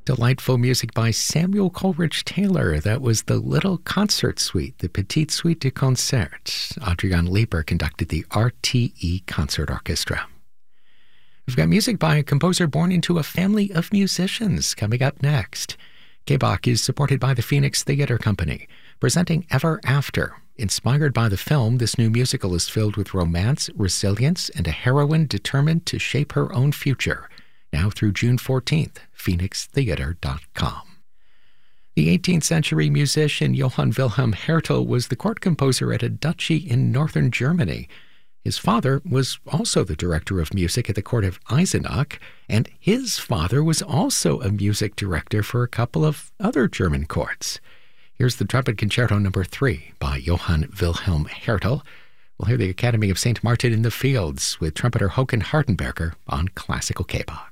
Delightful music by Samuel Coleridge Taylor. That was the Little Concert Suite, the Petite Suite de Concert. Adrian Lieber conducted the RTE Concert Orchestra. We've got music by a composer born into a family of musicians coming up next. K-Bach is supported by the Phoenix Theatre Company, presenting Ever After. Inspired by the film, this new musical is filled with romance, resilience, and a heroine determined to shape her own future. Now through June 14th, phoenixtheater.com. The 18th century musician Johann Wilhelm Hertel was the court composer at a duchy in northern Germany. His father was also the director of music at the court of Eisenach, and his father was also a music director for a couple of other German courts. Here's the Trumpet Concerto No. 3 by Johann Wilhelm Hertel. We'll hear the Academy of St. Martin in the Fields with trumpeter Håkan Hardenberger on Classical K-Bach.